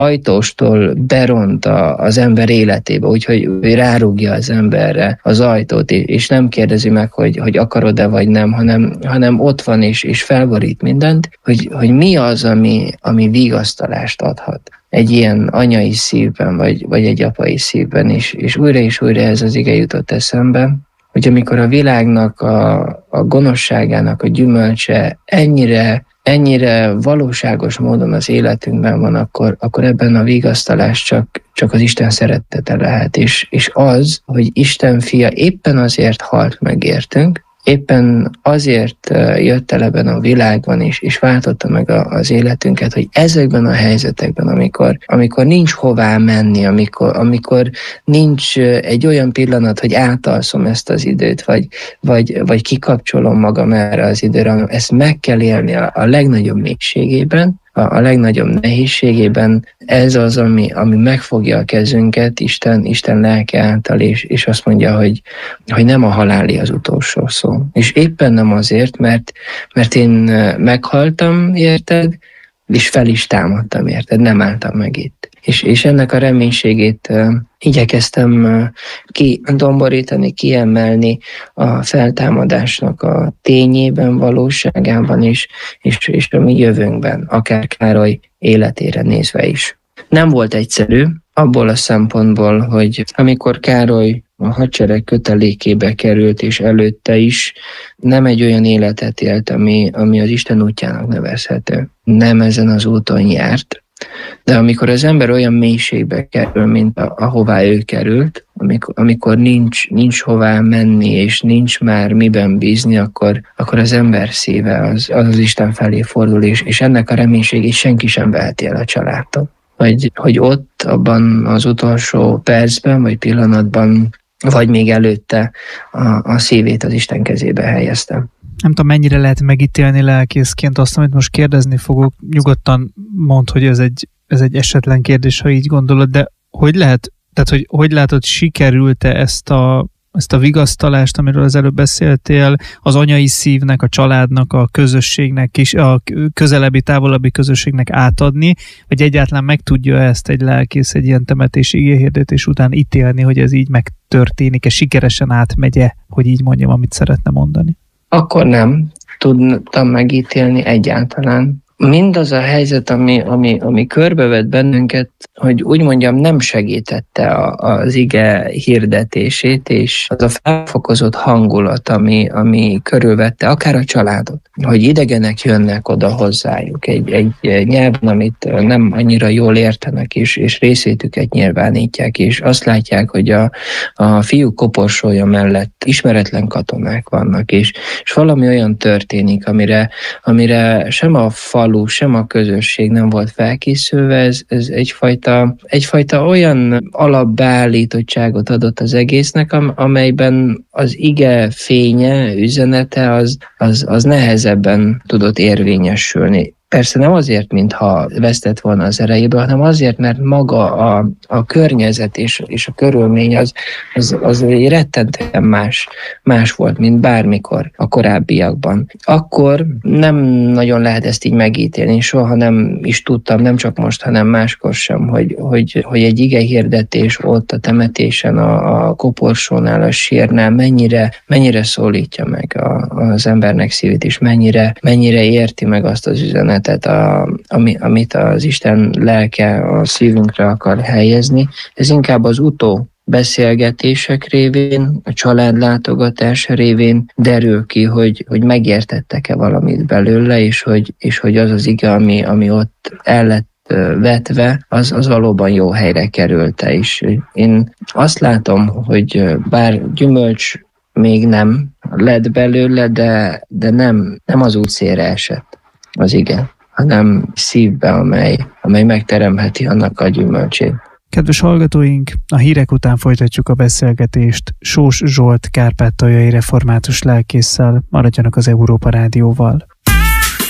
ajtóstól beront az ember életébe, úgyhogy rárúgja az emberre az ajtót, és nem kérdezi meg, hogy akarod-e vagy nem, hanem ott van és felborít mindent, hogy mi az, ami vigasztalást adhat egy ilyen anyai szívben, vagy egy apai szívben is. És újra ez az ige jutott eszembe, hogy amikor a világnak a gonoszságának a gyümölcse ennyire valóságos módon az életünkben van, akkor ebben a vigasztalás csak az Isten szeretete lehet. És az, hogy Isten fia éppen azért halt meg értünk, éppen azért jött el ebben a világban is, és váltotta meg az életünket, hogy ezekben a helyzetekben, amikor nincs hová menni, amikor nincs egy olyan pillanat, hogy átalszom ezt az időt, vagy kikapcsolom magam erre az időre, ezt meg kell élni a legnagyobb mélységében, a legnagyobb nehézségében. Ez az, ami megfogja a kezünket Isten lelke által, és azt mondja, hogy nem a haláli az utolsó szó. És éppen nem azért, mert én meghaltam, érted, és fel is támadtam, érted, nem álltam meg itt. És ennek a reménységét igyekeztem kidomborítani, kiemelni a feltámadásnak a tényében, valóságában is, és a mi jövőnkben, akár Károly életére nézve is. Nem volt egyszerű, abból a szempontból, hogy amikor Károly a hadsereg kötelékébe került, és előtte is nem egy olyan életet élt, ami az Isten útjának nevezhető. Nem ezen az úton járt, de amikor az ember olyan mélységbe kerül, mint ahová ő került, amikor nincs hová menni, és nincs már miben bízni, akkor az ember szíve az Isten felé fordul, és ennek a reménységét senki sem veheti el a családtól. Hogy ott, abban az utolsó percben, vagy pillanatban, vagy még előtte a szívét az Isten kezébe helyeztem. Nem tudom, mennyire lehet megítélni lelkészként azt, amit most kérdezni fogok. Nyugodtan mondd, hogy ez egy esetlen kérdés, ha így gondolod, de hogy lehet, tehát hogy látod, sikerült-e ezt a vigasztalást, amiről az előbb beszéltél, az anyai szívnek, a családnak, a közösségnek is, a közelebbi, távolabbi közösségnek átadni, vagy egyáltalán meg tudja ezt egy lelkész egy ilyen temetési igéhirdetés után ítélni, hogy ez így megtörténik-e, sikeresen átmegye, hogy így mondjam, amit szeretne mondani? Akkor nem tudtam megítélni egyáltalán. Mindaz a helyzet, ami körbevett bennünket, hogy úgy mondjam, nem segítette az ige hirdetését, és az a felfokozott hangulat, ami körülvette akár a családot, hogy idegenek jönnek oda hozzájuk egy nyelven, amit nem annyira jól értenek, és részvétüket nyilvánítják, és azt látják, hogy a fiúk koporsója mellett ismeretlen katonák vannak, és valami olyan történik, amire sem a falu, sem a közösség nem volt felkészülve, ez egyfajta olyan alapbeállítottságot adott az egésznek, amelyben az ige fénye, üzenete az nehezebben tudott érvényesülni. Persze nem azért, mintha vesztett volna az erejéből, hanem azért, mert maga a környezet és a körülmény az rettentően más volt, mint bármikor a korábbiakban. Akkor nem nagyon lehet ezt így megítélni, soha nem is tudtam, nem csak most, hanem máskor sem, hogy egy igehirdetés ott a temetésen, a koporsónál, a sírnál mennyire szólítja meg az embernek szívét, és mennyire érti meg azt az üzenetet, amit az Isten lelke a szívünkre akar helyezni. Ez inkább az beszélgetések révén, a családlátogatás révén derül ki, hogy megértettek-e valamit belőle, és hogy az az ige, ami ott el lett vetve, az valóban jó helyre került-e is. Én azt látom, hogy bár gyümölcs még nem lett belőle, de nem az útszélre esett az ige, hanem szívbe, amely megteremheti annak a gyümölcsét. Kedves hallgatóink, a hírek után folytatjuk a beszélgetést Sós Zsolt kárpátaljai református lelkésszel. Maradjanak az Európa Rádióval.